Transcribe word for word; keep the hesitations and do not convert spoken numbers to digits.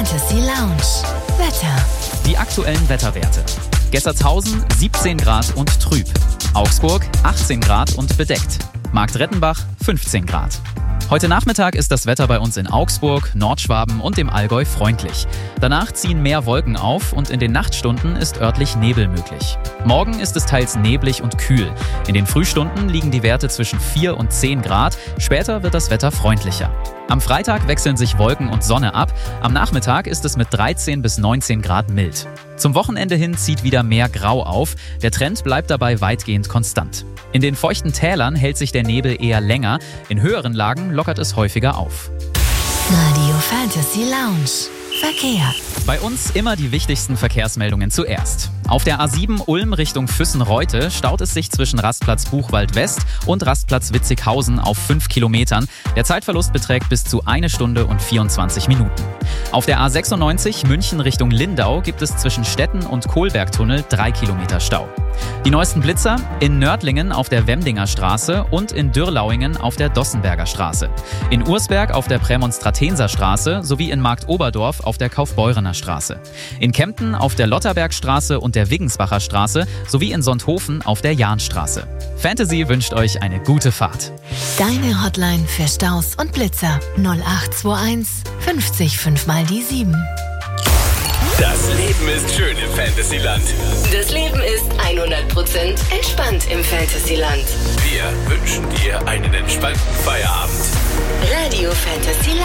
Fantasy Lounge. Wetter. Die aktuellen Wetterwerte. Gessertshausen siebzehn Grad und trüb. Augsburg achtzehn Grad und bedeckt. Marktrettenbach fünfzehn Grad. Heute Nachmittag ist das Wetter bei uns in Augsburg, Nordschwaben und dem Allgäu freundlich. Danach ziehen mehr Wolken auf und in den Nachtstunden ist örtlich Nebel möglich. Morgen ist es teils neblig und kühl. In den Frühstunden liegen die Werte zwischen vier und zehn Grad. Später wird das Wetter freundlicher. Am Freitag wechseln sich Wolken und Sonne ab. Am Nachmittag ist es mit dreizehn bis neunzehn Grad mild. Zum Wochenende hin zieht wieder mehr Grau auf. Der Trend bleibt dabei weitgehend konstant. In den feuchten Tälern hält sich der Nebel eher länger. In höheren Lagen lockert es häufiger auf. Radio Fantasy Lounge. Verkehr. Bei uns immer die wichtigsten Verkehrsmeldungen zuerst. Auf der A sieben Ulm Richtung Füssen-Reute staut es sich zwischen Rastplatz Buchwald West und Rastplatz Witzighausen auf fünf Kilometern. Der Zeitverlust beträgt bis zu eine Stunde und vierundzwanzig Minuten. Auf der A sechsundneunzig München Richtung Lindau gibt es zwischen Stetten und Kohlbergtunnel drei Kilometer Stau. Die neuesten Blitzer in Nördlingen auf der Wemdinger Straße und in Dürrlauingen auf der Dossenberger Straße. In Ursberg auf der Prämonstratenser Straße sowie in Marktoberdorf auf der Kaufbeurener Straße. In Kempten auf der Lotterbergstraße und der Wiggensbacher Straße sowie in Sonthofen auf der Jahnstraße. Fantasy wünscht euch eine gute Fahrt. Deine Hotline für Staus und Blitzer null acht zwei eins fünfzig fünf mal die sieben. Das Leben ist schön im Fantasyland. Das Leben ist hundert Prozent entspannt im Fantasyland. Wir wünschen dir einen entspannten Feierabend. Radio Fantasyland.